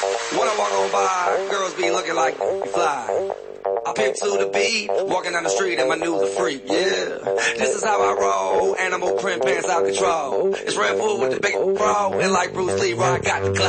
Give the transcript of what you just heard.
When I walk on by, girls be looking like you fly. I pimp to the beat, walking down the street and my new the freak, yeah. This is how I roll, animal print pants out control. It's Red Bull with the big bro, and like Bruce Lee, I got the clout.